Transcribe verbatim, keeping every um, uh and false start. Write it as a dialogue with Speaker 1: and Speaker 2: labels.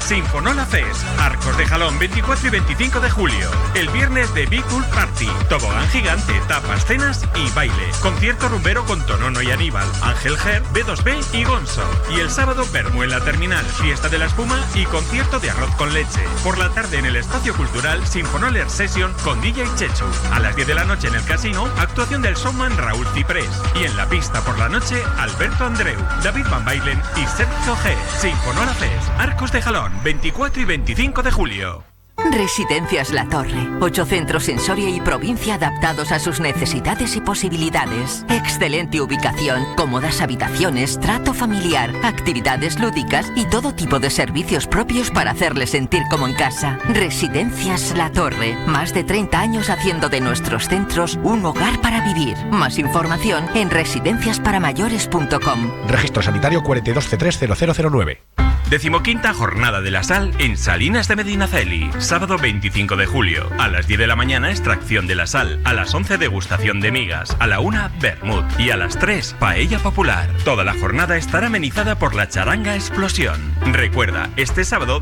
Speaker 1: Sinfonola Fest, Arcos de Jalón, veinticuatro y veinticinco de julio. El viernes de Big Cool Party, tobogán gigante, tapas, cenas y baile. Concierto rumbero con Tonono y Aníbal, Ángel Ger, B dos B y Gonzo. Y el sábado, Bermú en la Terminal, fiesta de la espuma y concierto de arroz con leche. Por la tarde en el Espacio Cultural, Sinfonoler Session con D J Chechu. A las diez de la noche en el casino, actuación del showman Raúl Ciprés. Y en la pista por la noche, Alberto Andreu, David Van Bailen y Sergio G. Sinfonola Fest, Arcos de Jalón, veinticuatro y veinticinco de julio.
Speaker 2: Residencias La Torre. Ocho centros en Soria y provincia adaptados a sus necesidades y posibilidades. Excelente ubicación, cómodas habitaciones, trato familiar, actividades lúdicas y todo tipo de servicios propios para hacerle sentir como en casa. Residencias La Torre. Más de treinta años haciendo de nuestros centros un hogar para vivir. Más información en residencias para mayores punto com.
Speaker 3: Registro sanitario cuarenta y dos C tres cero cero cero nueve.
Speaker 1: Decimoquinta Jornada de la Sal en Salinas de Medinaceli. Sábado veinticinco de julio. A las diez de la mañana, extracción de la sal. A las once, degustación de migas. A la una, vermut. Y a las tres, paella popular. Toda la jornada estará amenizada por la charanga Explosión. Recuerda, este sábado